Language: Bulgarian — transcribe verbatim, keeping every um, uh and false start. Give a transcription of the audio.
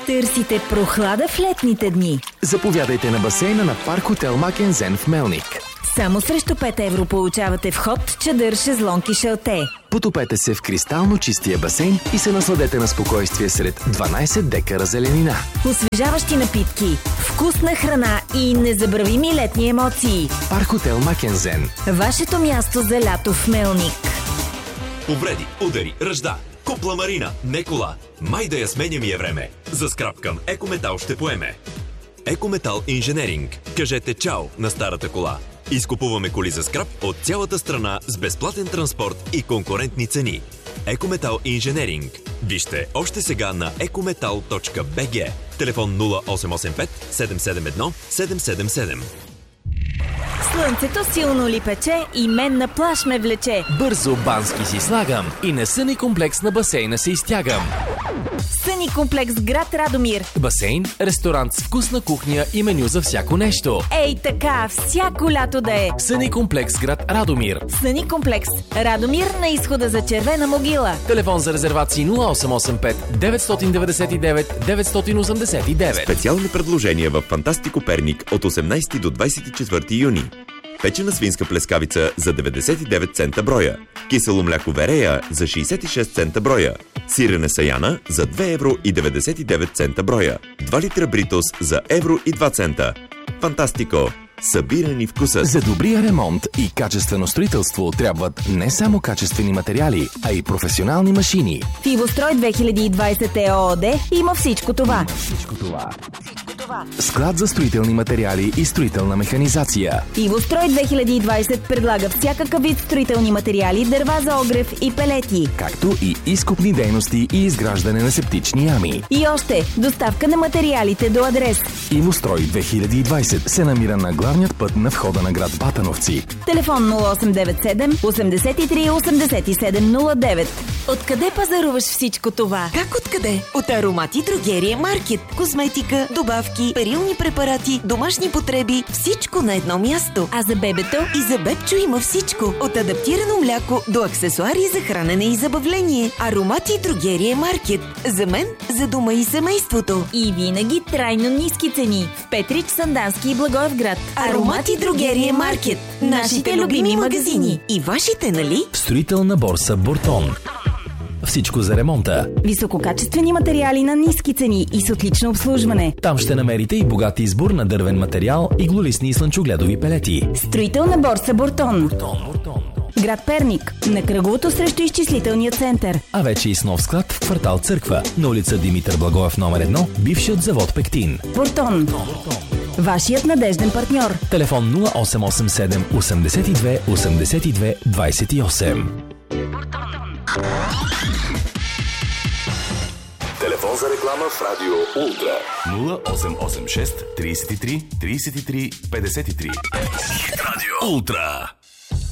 Търсите прохлада в летните дни? Заповядайте на басейна на Парк Хотел Макензен в Мелник. Само срещу пет евро получавате вход, чадър, шезлонг и шалте. Потопете се в кристално чистия басейн и се насладете на спокойствие сред дванайсет декара зеленина. Освежаващи напитки, вкусна храна и незабравими летни емоции. Парк Хотел Макензен. Вашето място за лято в Мелник. Повреди, удари, ръжда. Купла Марина, не кола. Май да я сменя ми е време. За скрап към Екометал ще поеме. Екометал Инженеринг. Кажете чао на старата кола. Изкупуваме коли за скрап от цялата страна с безплатен транспорт и конкурентни цени. Екометал Инженеринг. Вижте още сега на екометал точка би джи. Телефон нула осем осем пет седем седем едно седем седем седем. Слънцето силно ли пече и мен на плаж ме влече. Бързо бански си слагам и на съни комплекс на басейна се изтягам. Съни комплекс град Радомир. Басейн, ресторант с вкусна кухня и меню за всяко нещо. Ей така, всяко лято да е. Съни комплекс град Радомир. Съни комплекс Радомир на изхода за Червена могила. Телефон за резервации нула осем осем пет деветстотин деветдесет и девет деветстотин осемдесет и девет. Специални предложения в Фантастико Перник от осемнайсети до двайсет и четвърти юни. Печена свинска плескавица за деветдесет и девет цента броя. Кисело мляко Верея за шейсет и шест цента броя. Сирене Саяна за две евро и деветдесет и девет цента броя. два литра Бритос за евро и два цента. Фантастико! Събирани вкуса. За добрия ремонт и качествено строителство трябват не само качествени материали, а и професионални машини. В Ивострой две хиляди и двайсет ООД има всичко това. Всичко това. Склад за строителни материали и строителна механизация. Ивострой две хиляди и двайсет предлага всякакъв вид строителни материали, дърва за огрев и пелети. Както и изкопни дейности и изграждане на септични ями. И още, доставка на материалите до адрес. Ивострой две хиляди и двайсет се намира на главният път на входа на град Батановци. Телефон нула осем девет седем осемдесет и три осемдесет и седем нула девет. Откъде пазаруваш всичко това? Как откъде? От Аромати Дрогерия Маркет. Козметика, добавки, перилни препарати, домашни потреби, всичко на едно място. А за бебето? И за бебчо има всичко. От адаптирано мляко до аксесуари за хранене и забавление. Аромати Дрогерия Маркет. За мен, за дома и семейството. И винаги трайно ниски цени. В Петрич, Сандански и Благоевград. Аромати Дрогерия Маркет. Нашите любими магазини. И вашите, нали? Строителна борса Бортон. Всичко за ремонта. Висококачествени материали на ниски цени и с отлично обслужване. Там ще намерите и богат избор на дървен материал, иглолистни и слънчогледови пелети. Строителна борса Бортон. Бортон, Бортон. Град Перник, на кръговото срещу изчислителния център. А вече и с нов склад в квартал Църква, на улица Димитър Благоев номер едно, бившият завод Пектин. Бортон. Вашият надежден партньор. Телефон нула осем осем седем осемдесет и две осемдесет и две двайсет и осем. Телефон за реклама в Радио Ултра нула осем осем шест трийсет и три трийсет и три петдесет и три. Радио Ултра.